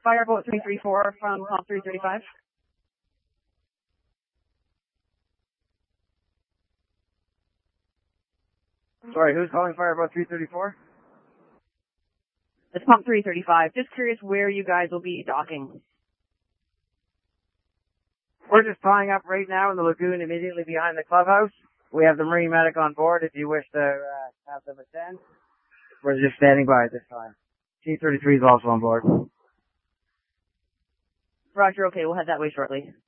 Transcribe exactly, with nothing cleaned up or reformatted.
Fireboat three three four from Comp three thirty-five. Sorry, who's calling Fireboat three thirty-four? It's Comp three thirty-five. Just curious where you guys will be docking. We're just tying up right now in the lagoon immediately behind the clubhouse. We have the Marine Medic on board if you wish to uh, have them attend. We're just standing by at this time. T thirty-three is also on board. Roger, okay, we'll head that way shortly.